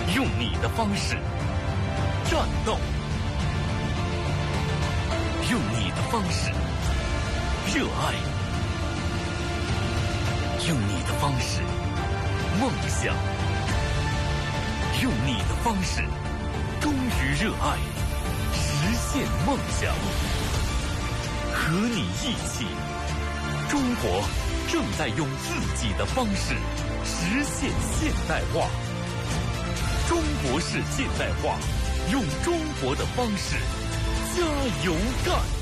用你的方式战斗，用你的方式热爱，用你的方式梦想，用你的方式忠于热爱，实现梦想。和你一起，中国正在用自己的方式实现现代化。中国式现代化，用中国的方式加油干！